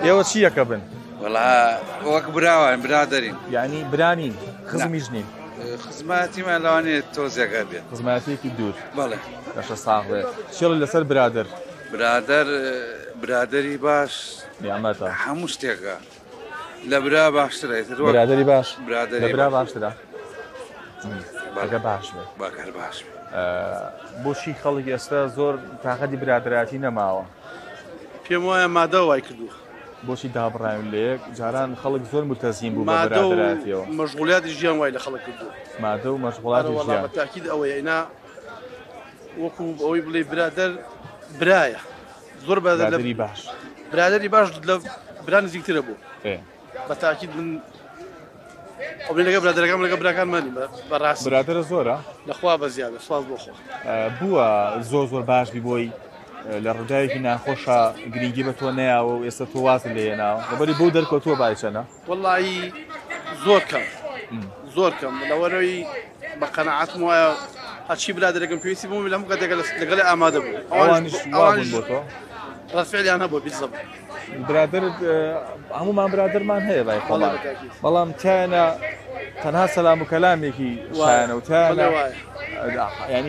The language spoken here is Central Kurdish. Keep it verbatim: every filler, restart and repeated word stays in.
ئێوە چی یەکە بن؟ وەڵا وەک براوان برادەرین، یعنی برانین خزمیش نین. خزماتیمان لەوانەیە تۆزێکە بێت، خزماتیەکی دوور. بەڵێ باشە ساغڵێ چێڵ لەسەر برادر برادەر برادەری باش نیامەتە هەموو شتێکە لە برا باشترێتر برادەری باش برادەری لە برا باشترە بەگە باش بێت باکار باش بۆچی خەڵک ئێستا زۆر تاقەتی برادراتی نەماوە؟ پێم وایە مادە وای کردووە. بۆچی دابڕاون لەیەک جاران خەڵک زۆر متەزیم بوو بە برادراتیەوە. مەشغوڵیاتی ژیان وای لە خەڵک کردووە. مادە و مەشغوڵاتی ژیان. بەتاکید ئەوەیە ئینا وەکو ئەوەی بڵێ برادەر برایە زۆر برادەری باش برادەری باش لە برا نزیکترە بوو. بەتاکید من ئەوێ لەگە برادەرەکەم لەگە براکانمانی بەڕاستی برادەرە زۆرە لەخوا بە زیادە سواز بۆ خۆ بووە زۆر زۆر باشبی بۆی لە ڕووداوێکی ناخۆشە گرنگی بە تۆ نەیاوە و ئێستا تۆ وازت لێناوە لەبەری بۆ دەرکەوتووە باچەنە؟ وەڵی زۆر کەم زۆر کەم لەوەرەوەی بە قەنەعەتم وایە هەرچی برادەرەکەم پێویستی بووم لەم کاتێک لەگەڵی ئامادە بوو ئەوانش بۆ تۆ ڕاستفعلیان هەبوو بیزەب برادر هەمومان برادرمان هەیە بای خۆڵان بەڵام تیانە تەنها سەلام و کەلامێکی شایەنە و تیانە